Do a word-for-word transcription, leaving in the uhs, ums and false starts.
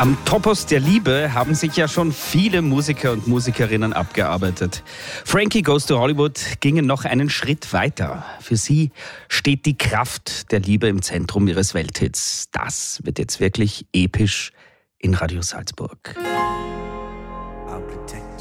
Am Topos der Liebe haben sich ja schon viele Musiker und Musikerinnen abgearbeitet. Frankie Goes to Hollywood gingen noch einen Schritt weiter. Für sie steht die Kraft der Liebe im Zentrum ihres Welthits. Das wird jetzt wirklich episch in Radio Salzburg. I'll protect